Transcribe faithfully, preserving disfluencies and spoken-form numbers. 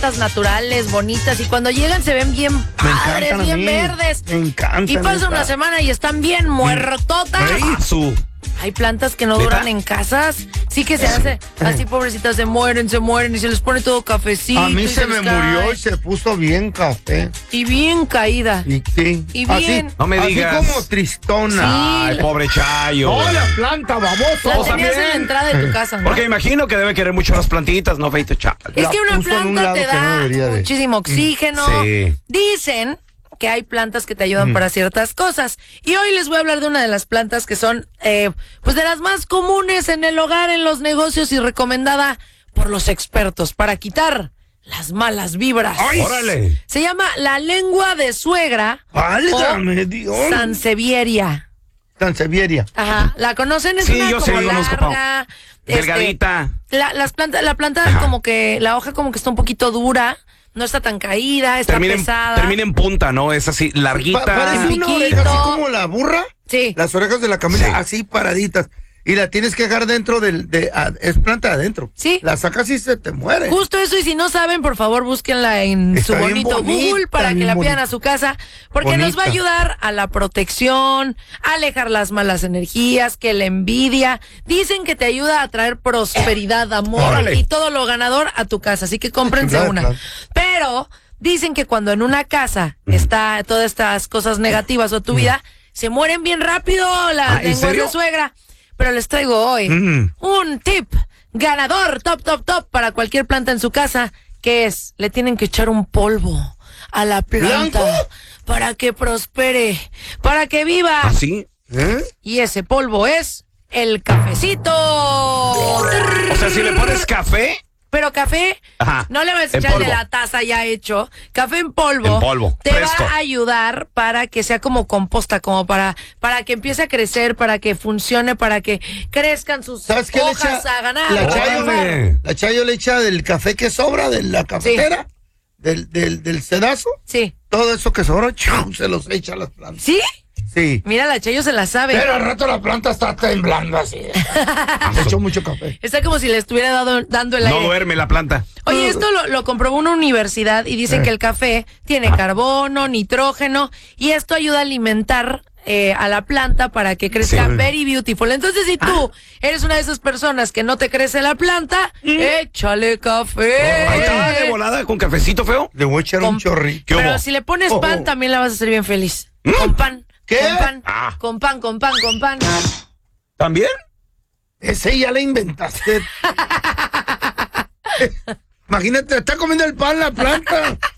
plantas naturales, bonitas, y cuando llegan se ven bien padres, bien verdes. Me encantan. Y pasa una semana y están bien muertotas. Su. Hay plantas que no duran en casas. Sí que se hace así, pobrecitas, se mueren, se mueren y se les pone todo cafecito. A mí se, se me cae. murió y se puso bien café. Y bien caída. Y sí. Y bien. Así, no me digas. Así como tristona. Sí. Ay, pobre Chayo. No, la planta, baboso. La O sea, tenías en bien. la entrada de tu casa, ¿no? Porque imagino que debe querer mucho las plantitas, ¿no, Feito Chayo? Es La que una puso en un planta lado te que da no debería de. muchísimo oxígeno. Sí. Dicen que hay plantas que te ayudan Mm. para ciertas cosas. Y hoy les voy a hablar de una de las plantas que son, eh, pues de las más comunes en el hogar, en los negocios y recomendada por los expertos para quitar las malas vibras. ¡Ay! Órale. Se llama la lengua de suegra Válgame Dios. o sansevieria. Sansevieria. Ajá, ¿la conocen? Es Sí, una yo sí como la conozco, Pau. larga. este, Delgadita. la, las plantas, la planta Ajá. como que, la hoja como que está un poquito dura, no está tan caída, está Termina en, pesada. termina en punta, ¿no? Es así, larguita. Pa- parece una piquito. oreja así como la burra. Sí. Las orejas de la camisa Sí. así paraditas. Y la tienes que dejar dentro del... De, a- es planta de adentro. Sí. La sacas y se te muere. Justo eso, y si no saben, por favor, búsquenla en Está su bien bonito bonita, Google para que bien la pidan bonita. a su casa, porque nos va a Bonita. ayudar a la protección, a alejar las malas energías, que la envidia. Dicen que te ayuda a traer prosperidad, amor Órale. y todo lo ganador a tu casa, así que cómprense Chulada, una. claro. Pero dicen que cuando en una casa está todas estas cosas negativas o tu vida, se mueren bien rápido las Ah, ¿en lenguas serio? de suegra. Pero les traigo hoy Mm. un tip ganador, top, top, top para cualquier planta en su casa, que es, le tienen que echar un polvo a la planta ¿Blanco? para que prospere, para que viva. ¿Así? ¿Eh? Y ese polvo es el cafecito. O sea, si le pones café, Pero café, Ajá, no le vas a en echar el de polvo. la taza ya hecho. Café en polvo. En polvo, Te fresco. va a ayudar para que sea como composta, como para, para que empiece a crecer, para que funcione, para que crezcan sus ¿Sabes qué le hojas echa? a ganar. La a Chayo, trabajar. la Chayo le echa del café que sobra, de la cafetera, del, del, del sedazo. Sí. Todo eso que sobra, ¡chum!, se los echa a las plantas. ¿Sí? Sí. Mira, la Chayo se la sabe. Pero al rato la planta está temblando así. Le echó mucho café. Está como si le estuviera dado- dando el no aire. duerme la planta. Oye, esto lo, lo comprobó una universidad y dicen Eh. que el café tiene carbono, nitrógeno, y esto ayuda a alimentar eh, a la planta para que crezca Sí. very beautiful. Entonces, si tú eres una de esas personas que no te crece la planta, échale café. Ahí está, de volada, con cafecito feo. Le voy a echar Con- un chorrito. ¿Qué Pero hubo? si le pones Oh, pan, oh. también la vas a hacer bien feliz. Con pan. ¿Qué? Con pan. Ah. Con pan, con pan, con pan. ¿También? Ese ya le inventaste. Imagínate, está comiendo el pan la planta.